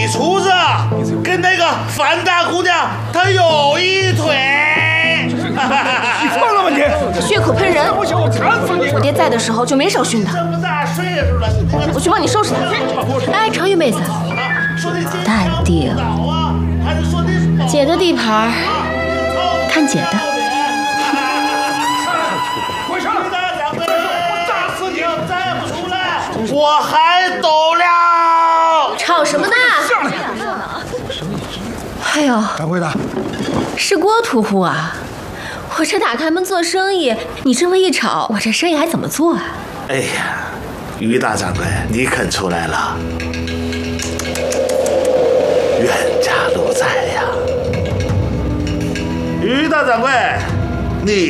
厨子跟那个樊大姑娘她有一腿。 你疯了吗你？ 血口喷人！我爹在的时候就没少训他。 这么大岁数了， 我去帮你收拾他。哎，常玉妹子，淡定，姐的地盘看姐的。 我还走了！ 吵什么呢？哎呦， 掌柜的， 是郭屠户啊！我这打开门做生意，你这么一吵，我这生意还怎么做啊？ 哎呀，于大掌柜，你肯出来了，冤家路窄呀！于大掌柜，你